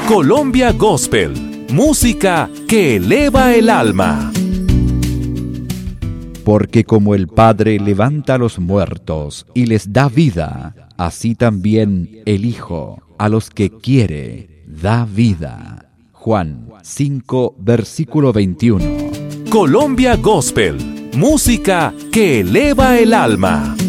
Colombia Gospel, música que eleva el alma. Porque como el Padre levanta a los muertos y les da vida, así también el Hijo a los que quiere da vida. Juan 5, versículo 21. Colombia Gospel, música que eleva el alma.